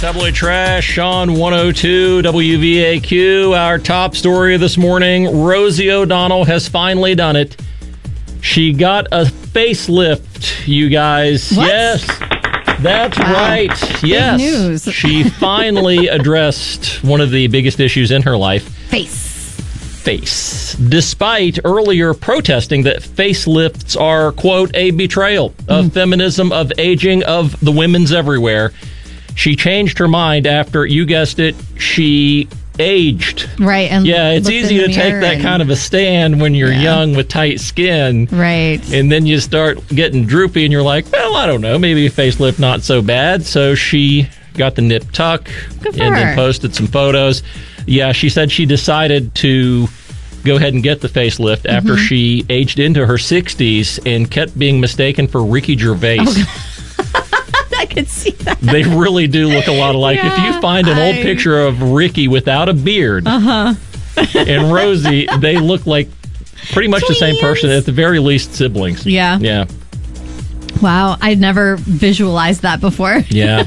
Tabloid Trash on 102 WVAQ. Our top story this morning, Rosie O'Donnell has finally done it. She got a facelift, you guys. What? Yes, that's right. Yes. Big news. She finally addressed one of the biggest issues in her life. Face. Despite earlier protesting that facelifts are, quote, a betrayal of feminism, of aging, of the women's everywhere. She changed her mind after, you guessed it, she aged. Right. And yeah, it's easy to take that kind of a stand when you're young with tight skin. Right. And then you start getting droopy and you're like, well, I don't know, maybe a facelift not so bad. So she got the nip tuck and then posted some photos. Yeah, she said she decided to go ahead and get the facelift after she aged into her 60s and kept being mistaken for Ricky Gervais. I could see that. They really do look a lot alike. If you find an old picture of Ricky without a beard and Rosie, they look like pretty much the same person, at the very least siblings. Yeah. Yeah. Wow, I'd never visualized that before. Yeah.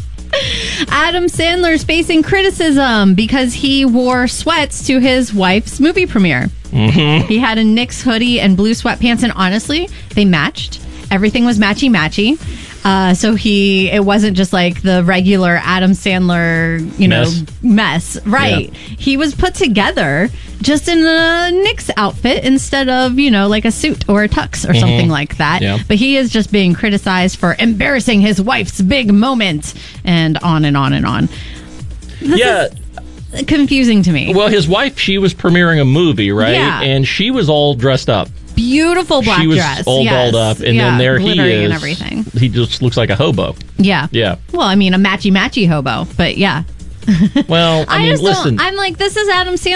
Adam Sandler's facing criticism because he wore sweats to his wife's movie premiere. He had a Knicks hoodie and blue sweatpants, and honestly, they matched. Everything was matchy-matchy. So it wasn't just like the regular Adam Sandler, mess. Right. Yeah. He was put together just in a Knicks outfit instead of, like a suit or a tux or something like that. Yeah. But he is just being criticized for embarrassing his wife's big moment and on and on and on. This is confusing to me. Well, his wife, she was premiering a movie, right? Yeah. And she was all dressed up. Beautiful black dress. She was all dolled up, and then there he is. And everything. He just looks like a hobo. Yeah. Yeah. Well, I mean, a matchy-matchy hobo, but yeah. Well, I mean, listen. I'm like, this is Adam Sandler.